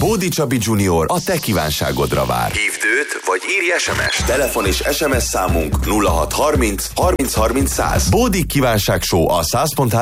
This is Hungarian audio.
Bódi Csabi Junior a te kívánságodra vár. Hívd őt, vagy írj SMS-t. Telefon és SMS számunk 0630 30 30 100. Bódi kívánság show a 100.3